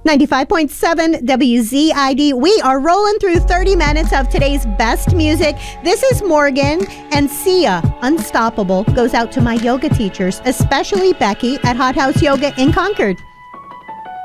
95.7 WZID. We are rolling through 30 minutes of today's best music. This is Morgan, and Sia, Unstoppable, goes out to my yoga teachers, especially Becky at Hot House Yoga in Concord.